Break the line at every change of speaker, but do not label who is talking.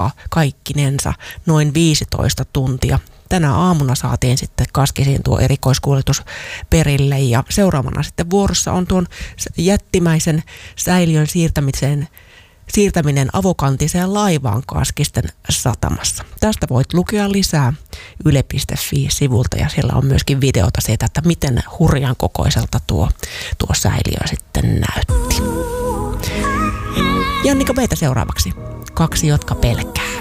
matkaa kaikkinensa noin 15 tuntia. Tänä aamuna saatiin sitten Kaskisiin tuo erikoiskuljetus perille ja seuraavana sitten vuorossa on tuon jättimäisen säiliön siirtäminen avokantiseen laivaan Kaskisten satamassa. Tästä voit lukea lisää yle.fi-sivulta ja siellä on myöskin videota siitä, että miten hurjan kokoiselta tuo säiliö sitten näytti. Jannika, meitä seuraavaksi 2, jotka pelkää.